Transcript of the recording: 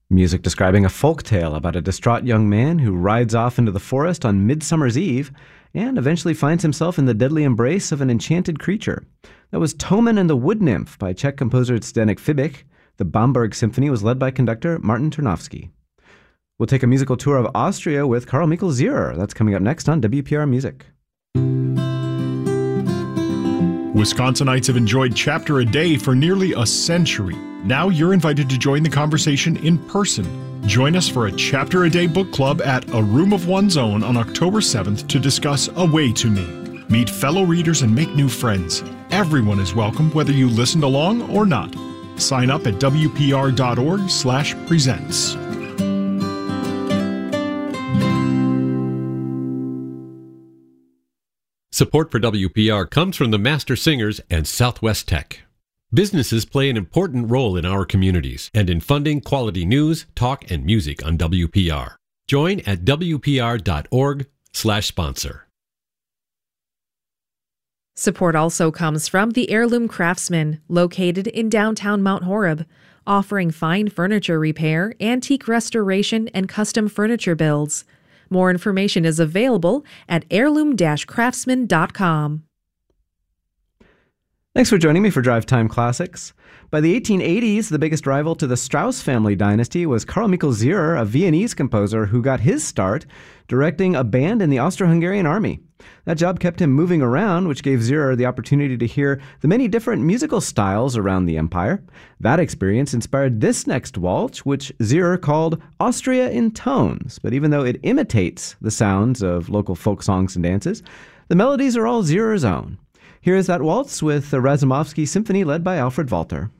Music describing a folk tale about a distraught young man who rides off into the forest on Midsummer's Eve and eventually finds himself in the deadly embrace of an enchanted creature. That was Toman and the Wood Nymph by Czech composer Zdeněk Fibich. The Bamberg Symphony was led by conductor Martin Tarnowski. We'll take a musical tour of Austria with Carl Michael Zierer. That's coming up next on WPR Music. Wisconsinites have enjoyed Chapter a Day for nearly a century. Now you're invited to join the conversation in person. Join us for a Chapter a Day book club at A Room of One's Own on October 7th to discuss A Way to Me. Meet fellow readers and make new friends. Everyone is welcome, whether you listened along or not. Sign up at wpr.org/presents. Support for WPR comes from the Master Singers and Southwest Tech. Businesses play an important role in our communities and in funding quality news, talk, and music on WPR. Join at wpr.org/sponsor. Support also comes from the Heirloom Craftsman, located in downtown Mount Horeb, offering fine furniture repair, antique restoration, and custom furniture builds. More information is available at heirloom-craftsman.com. Thanks for joining me for Drive Time Classics. By the 1880s, the biggest rival to the Strauss family dynasty was Carl Michael Zierer, a Viennese composer who got his start directing a band in the Austro-Hungarian army. That job kept him moving around, which gave Zierer the opportunity to hear the many different musical styles around the empire. That experience inspired this next waltz, which Zierer called Austria in Tones. But even though it imitates the sounds of local folk songs and dances, the melodies are all Zierer's own. Here is that waltz with the Razumovsky Symphony led by Alfred Walter.